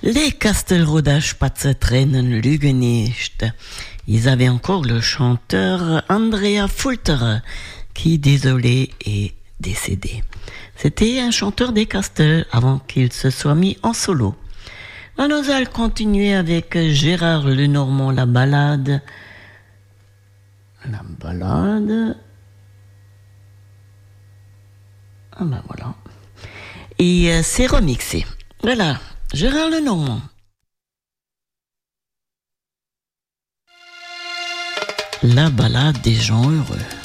Les Castelrodache Patsetrennen Lügenist. Ils avaient encore le chanteur Andrea Fulter, qui, désolé, est décédé. C'était un chanteur des Castels avant qu'il se soit mis en solo. Là, nous allons continuer avec Gérard Lenormand, la balade. La balade. Ah ben voilà. Et c'est remixé. Voilà, Gérard Lenormand. La balade des gens heureux.